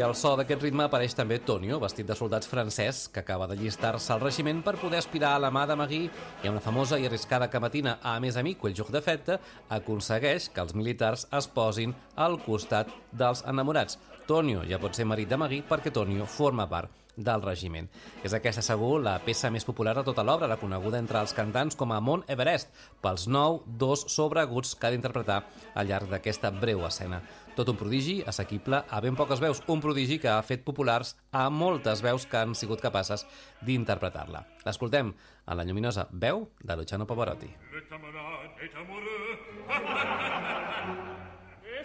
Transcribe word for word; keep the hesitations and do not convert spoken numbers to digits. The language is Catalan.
al so d'aquest ritme apareix també Tonio, vestit de soldat francès, que acaba d'allistar-se al regiment per poder aspirar a la mà de Magui i a una famosa i arriscada camatina a Mes Amis, Quel jour de fête, aconsegueix que els militars es posin al costat dels enamorats. Tonio ja pot ser marit de Magui perquè Tonio forma part del regiment. És aquesta, segur, la peça més popular de tota l'obra, reconeguda entre els cantants com a Mont Everest, pels nou dos sobreaguts que ha d'interpretar al llarg d'aquesta breu escena. Tot un prodigi assequible a ben poques veus, un prodigi que ha fet populars a moltes veus que han sigut capaces d'interpretar-la. L'escoltem en la lluminosa veu de Luciano Pavarotti.